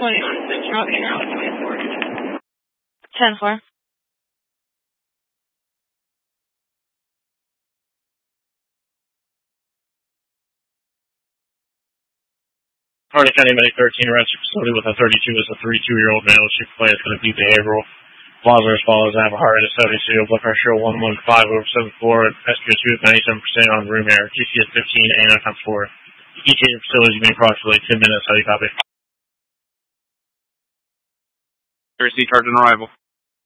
10-4. Harney County Medic 13 arrests your facility with a 32 as a 32-year-old male. Chief complaint is going to be behavioral. Laws are as follows. I have a heart rate of 70, blood pressure 115/74, SpO2 at 97% on room air, GC at 15, A9 times 4. ETA your facility is approximately 10 minutes. How do you copy? Receipt charge on arrival.